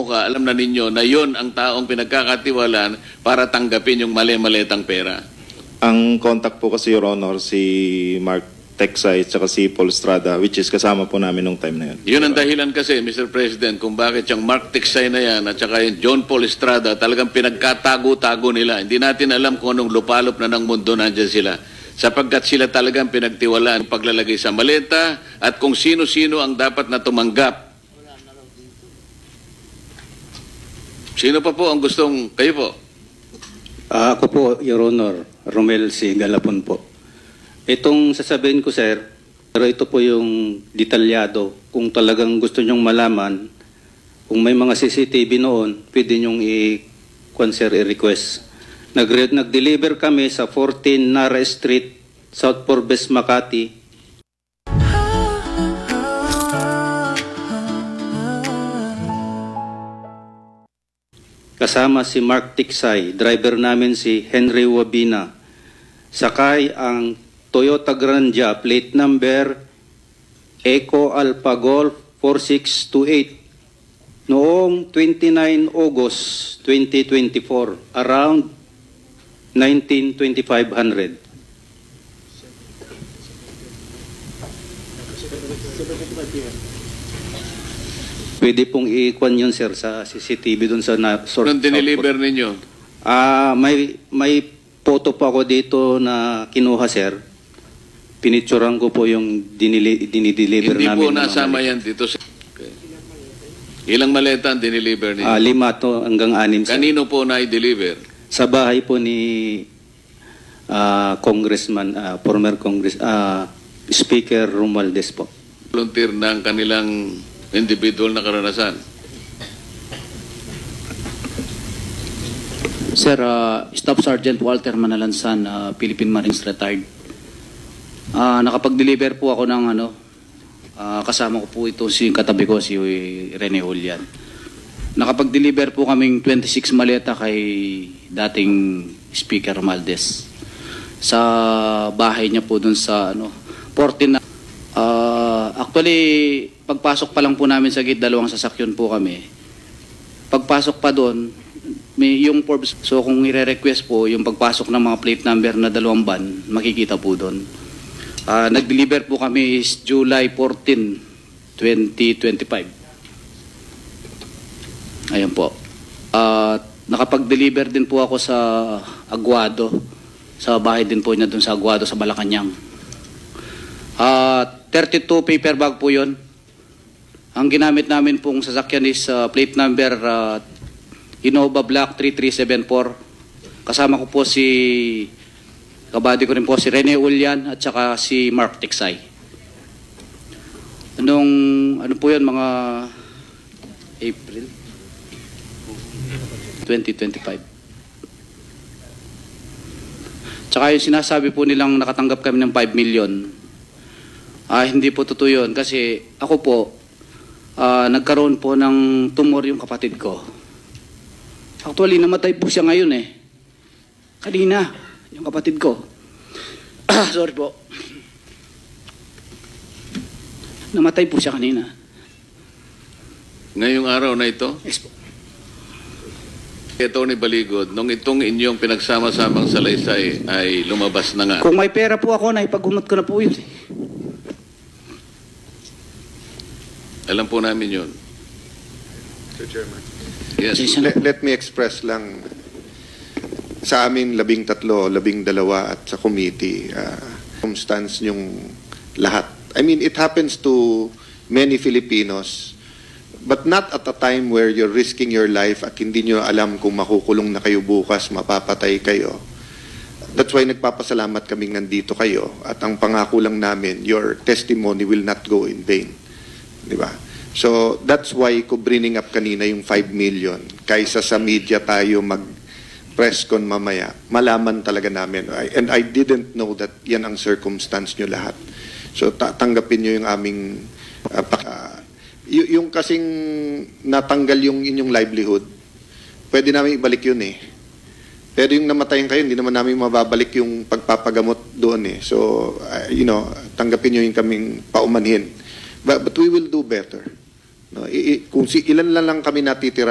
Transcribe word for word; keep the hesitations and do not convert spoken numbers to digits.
mukha, alam na ninyo na yon ang taong pinagkakatiwalaan para tanggapin yung mali-malitang pera? Ang contact po kasi, Your Honor, si Mark Texay at si Paul Estrada, which is kasama po namin nung time na yun. Yun ang dahilan kasi, Mister President, kung bakit yung Mark Texay na yan at saka yung John Paul Estrada talagang pinagkatago-tago nila. Hindi natin alam kung anong lupalop na ng mundo nandyan sila. Sapagkat sila talagang pinagtiwalaan paglalagay sa maleta at kung sino-sino ang dapat na tumanggap. Sino pa po ang gustong, kayo po? Uh, ako po, Your Honor, Romel C. Galapon po. Itong sasabihin ko, sir, pero ito po yung detalyado. Kung talagang gusto nyong malaman, kung may mga C C T V noon, pwede nyong i-consider i-request. Nag-deliver kami sa fourteen Nara Street, South Forbes, Makati. Kasama si Mark Tiksay, driver namin si Henry Wabina. Sakay ang Toyota Grandia, plate number Eco Alpha Golf four six two eight. Noong twenty-nine August twenty twenty-four, around nineteen twenty-five hundred. Pwede pong i-kwan yun, sir, sa C C T V doon sa... Na, Anong diniliver ninyo? Ah, uh, may, may photo pa ako dito na kinuha, sir. Pinicturan ko po yung dinili, dinideliver Hindi namin. Hindi po nasama yan dito. Okay. Ilang maleta ang diniliver ninyo? Ah, lima to hanggang anim, sir. Kanino po na i-deliver? Sa bahay po ni uh, Congressman, uh, former Congress, uh, Speaker Romualdez po. Volunteer ng kanilang individual na karanasan. Sir, uh, Staff Sergeant Walter Manalansan, uh, Philippine Marines retired. Uh, nakapag-deliver po ako ng ano, uh, kasama ko po ito si katabi ko, si Rene Julian. Nakapag-deliver po kaming twenty-six maleta kay dating Speaker Romualdez. Sa bahay niya po dun sa ano, fourteen na. Uh, actually, pagpasok pa lang po namin sa gate, dalawang sasakyan po kami. Pagpasok pa doon, may yung Forbes. So kung i-request po yung pagpasok ng mga plate number na dalawang van, makikita po doon. Uh, nag-deliver po kami is July fourteenth, twenty twenty-five. Ayan po. Uh, nakapag-deliver din po ako sa Aguado. Sa bahay din po niya doon sa Aguado, sa Malacanang. Uh, thirty-two paper bag po yun. Ang ginamit namin pong sasakyan is uh, plate number uh, Innova Black three three seven four. Kasama ko po si, kabady ko rin po si Rene Julian at saka si Mark Tiksay. Anong, ano po yun, mga April twenty twenty-five. Tsaka yung sinasabi po nilang nakatanggap kami ng five million. Ah, hindi po totoo yun kasi ako po, uh, nagkaroon po ng tumor yung kapatid ko. Actually, namatay po siya ngayon eh. Kanina, yung kapatid ko. Sorry po. Namatay po siya kanina. Ngayong araw na ito? Yes po. Tony Baligod, nung itong inyong pinagsama-samang salaysay ay lumabas na nga. Kung may pera po ako, naipagumot ko na po yun eh. Alam po namin yun. Mister Chairman. Yes. Let, let me express lang sa amin labing tatlo, labing dalawa at sa committee, uh, circumstance yung lahat. I mean, it happens to many Filipinos, but not at a time where you're risking your life at hindi nyo alam kung makukulong na kayo bukas, mapapatay kayo. That's why nagpapasalamat kaming nandito kayo at ang pangako lang namin, your testimony will not go in vain. Diba? So, that's why ko bringing up kanina yung five million. Kaysa sa media tayo mag-press con mamaya, malaman talaga namin. And I didn't know that yan ang circumstance nyo lahat. So, ta tanggapin nyo yung aming... Uh, uh, y yung kasing natanggal yung inyong livelihood, pwede namin ibalik yun eh. Pero yung namatayan kayo, hindi naman namin mababalik yung pagpapagamot doon eh. So, uh, you know, tanggapin nyo yung kaming paumanhin. But, but we will do better. No, I, I, kung si, ilan lang, lang kami natitira